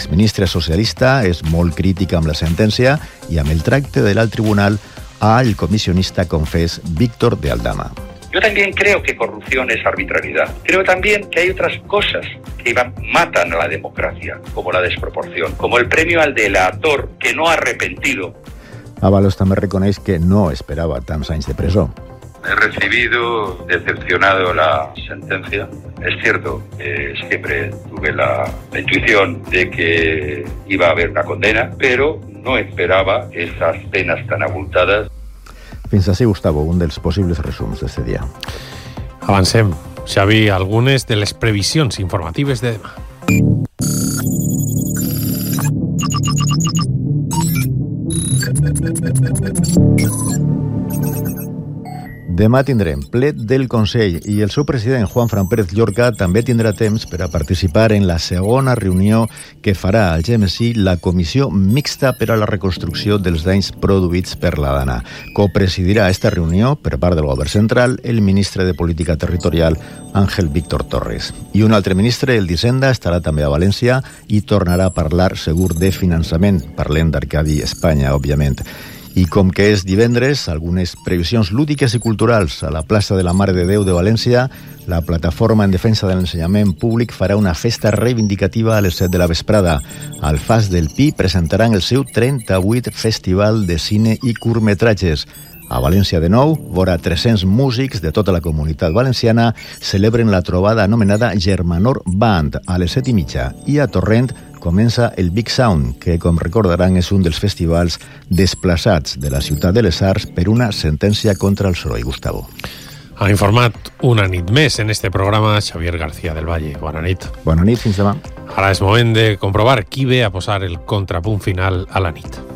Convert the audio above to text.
L'exministre socialista és molt crítica amb la sentència i amb el tracte de l'alt tribunal al comisionista confés Víctor de Aldama. Yo también creo que corrupción es arbitrariedad. Creo también que hay otras cosas que matan a la democracia, como la desproporción, como el premio al delator que no ha arrepentido. Ábalos també reconeix que no esperava tants anys de presó. He recibido decepcionado la sentencia. Es cierto que siempre tuve la intuición de que iba a haber una condena, pero no esperaba esas penas tan abultadas. Fins així, Gustavo, un dels possibles resums d'aquest dia. Avancem, Xavi, algunes de les previsions informatives de demà. Demà tindrem ple del Consell i el seu president, Juanfran Pérez Llorca, també tindrà temps per a participar en la segona reunió que farà al GMC la Comissió Mixta per a la Reconstrucció dels danys produïts per la Dana. Copresidirà esta reunió, per part del govern central, el ministre de Política Territorial, Ángel Víctor Torres. I un altre ministre, el d'Hisenda, estarà també a València i tornarà a parlar segur de finançament. Parlem d'Arcadi Espanya, òbviament. I com que és divendres, algunes previsions lúdiques i culturals. A la plaça de la Mare de Déu de València, la Plataforma en Defensa de l'Ensenyament Públic farà una festa reivindicativa a les 7 de la vesprada. Al Fas del Pi presentaran el seu 38 Festival de Cine i Curtmetratges. A València, de nou, vora 300 músics de tota la comunitat valenciana celebren la trobada anomenada Germanor Band a les 7:30. I a Torrent comença el Big Sound, que, com recordaran, és un dels festivals desplaçats de la ciutat de les Arts per una sentència contra el soroll. Gustavo. Ha informat una nit més en este programa Xavier García del Valle. Bona nit. Bona nit, fins demà. Ara és moment de comprovar qui ve a posar el contrapunt final a la nit.